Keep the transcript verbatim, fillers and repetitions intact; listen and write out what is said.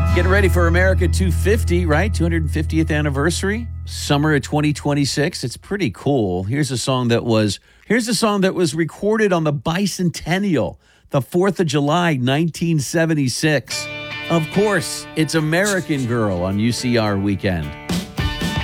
Getting ready for America two fifty, right? two hundred fiftieth anniversary, summer of twenty twenty-six. It's pretty cool. Here's a song that was here's a song that was recorded on the bicentennial, the fourth of July, nineteen seventy-six. Of course, it's American Girl on U C R Weekend.